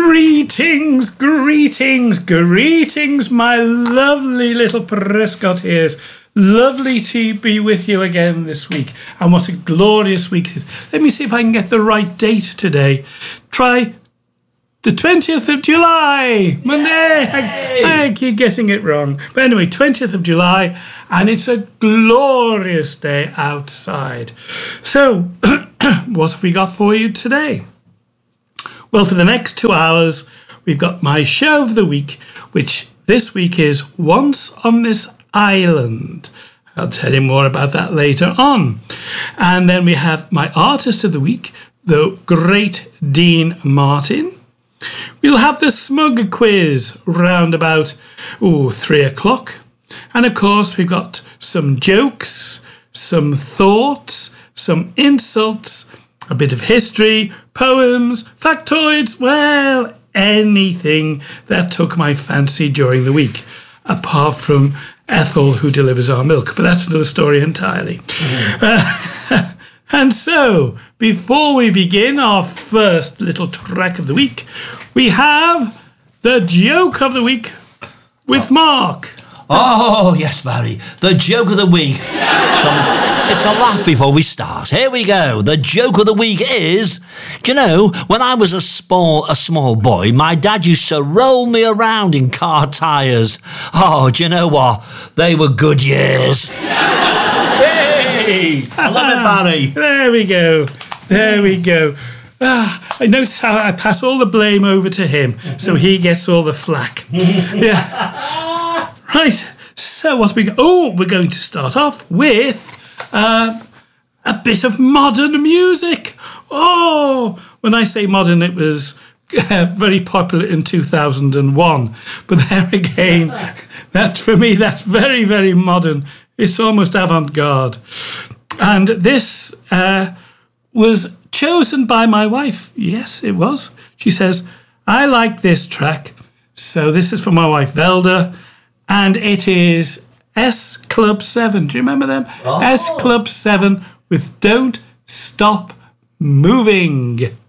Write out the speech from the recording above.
Greetings, greetings, greetings, my lovely little Prescott ears. Lovely to be with you again this week. And what a glorious week it is. Let me see if I can get the right date today. Try the 20th of July, Monday. I keep getting it wrong. But anyway, 20th of July, and it's a glorious day outside. So, what have we got for you today? Well, for the next 2 hours, we've got my show of the week, which this week is Once on This Island. I'll tell you more about that later on. And then we have my artist of the week, the great Dean Martin. We'll have the Smug Quiz round about 3 o'clock. And of course, we've got some jokes, some thoughts, some insults, a bit of history, poems, factoids, well, anything that took my fancy during the week, apart from Ethel, who delivers our milk. But that's another story entirely. And so, before we begin our first little track of the week, we have the joke of the week with Mark. Oh, yes, Barry. The joke of the week. It's a laugh before we start. Here we go. The joke of the week is, do you know, when I was a small boy, my dad used to roll me around in car tyres. Oh, do you know what? They were good years. Hey! I love it, Barry. There we go. There we go. I notice how I pass all the blame over to him, so he gets all the flack. Yeah. Right. So what we go? Oh, we're going to start off with a bit of modern music. Oh, when I say modern, it was very popular in 2001. But there again, that for me, that's very, very modern. It's almost avant-garde. And this was chosen by my wife. Yes, it was. She says, I like this track. So this is from my wife, Velda. And it is S Club 7. Do you remember them? Oh. S Club 7 with Don't Stop Moving.